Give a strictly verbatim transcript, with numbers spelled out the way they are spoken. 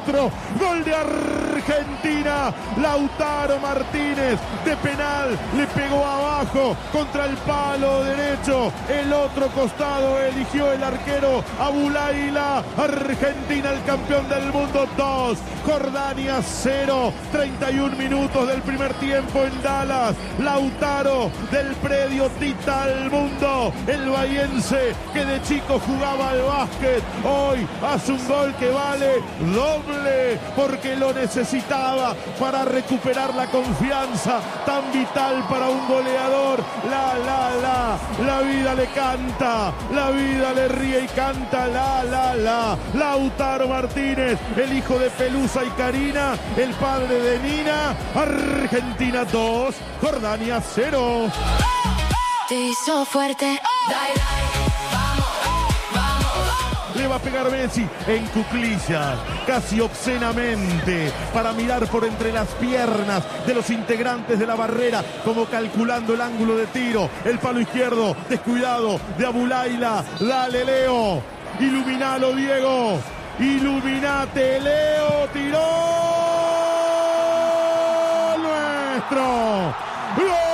nuestro. Gol de Argentina. Lautaro Martínez de penal le pegó abajo contra el palo derecho. El otro costado eligió el arquero Abulaila. Argentina el campeón del mundo dos. Jordania cero. treinta y un minutos del primer tiempo en Dallas. Lautaro del predio tita al mundo. El bahiense que de chico jugaba al básquet hoy hace un gol que vale doble porque lo necesitaba para recuperar la confianza tan vital para un goleador. La, la, la, la vida le canta, la vida le ríe y canta. La, la, la, Lautaro Martínez, el hijo de Pelusa y Karina, el padre de Nina. Argentina dos, Jordania cero. Te hizo fuerte. Dai, dai. Le va a pegar Messi en cuclillas, casi obscenamente, para mirar por entre las piernas de los integrantes de la barrera, como calculando el ángulo de tiro. El palo izquierdo, descuidado de Abulaila. Dale, Leo. Iluminalo, Diego. Iluminate, Leo. Tiró nuestro. ¡Gol!